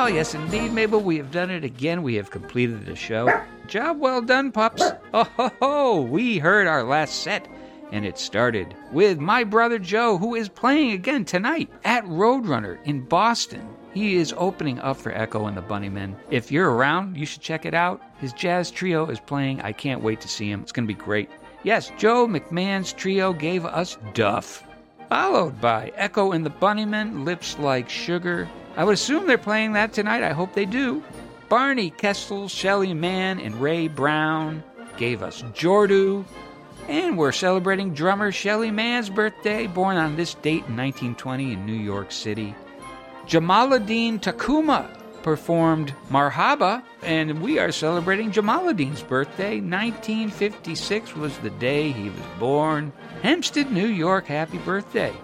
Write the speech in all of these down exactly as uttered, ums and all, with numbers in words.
Oh, yes, indeed, Mabel. We have done it again. We have completed the show. Job well done, pups. Oh, ho, ho. We heard our last set, and it started with my brother Joe, who is playing again tonight at Roadrunner in Boston. He is opening up for Echo and the Bunnymen. If you're around, you should check it out. His jazz trio is playing. I can't wait to see him. It's going to be great. Yes, Joe McMahon's trio gave us Duff, followed by Echo and the Bunnymen, Lips Like Sugar. I would assume they're playing that tonight. I hope they do. Barney Kessel, Shelly Mann, and Ray Brown gave us Jordu. And we're celebrating drummer Shelly Mann's birthday, born on this date in nineteen twenty in New York City. Jamaluddin Takuma performed Marhaba, and we are celebrating Jamaluddin's birthday. nineteen fifty-six was the day he was born. Hempstead, New York, happy birthday.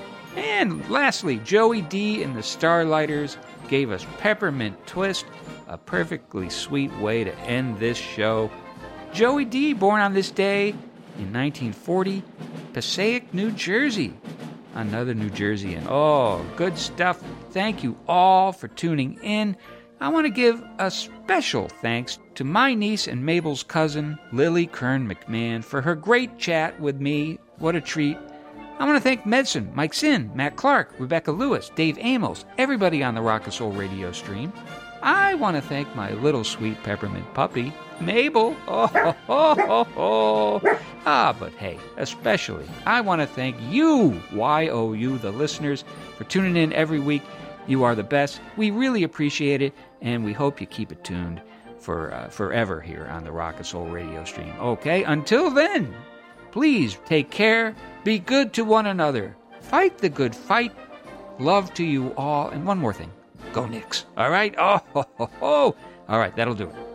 And lastly, Joey D and the Starlighters gave us Peppermint Twist, a perfectly sweet way to end this show. Joey D, born on this day in nineteen forty, Passaic, New Jersey. Another New Jerseyan. Oh, good stuff. Thank you all for tuning in. I want to give a special thanks to my niece and Mabel's cousin, Lily Kern McMahon, for her great chat with me. What a treat. I want to thank Medson, Mike Sin, Matt Clark, Rebecca Lewis, Dave Amos, everybody on the Rock and Soul radio stream. I want to thank my little sweet peppermint puppy, Mabel. Oh, ho, ho, ho, ho. Ah, but hey, especially, I want to thank you, Y O U, the listeners, for tuning in every week. You are the best. We really appreciate it, and we hope you keep it tuned for uh, forever here on the Rock and Soul radio stream. Okay, until then, please take care, be good to one another, fight the good fight, love to you all, and one more thing. Go Knicks. All right? Oh, ho, ho, ho. All right, that'll do it.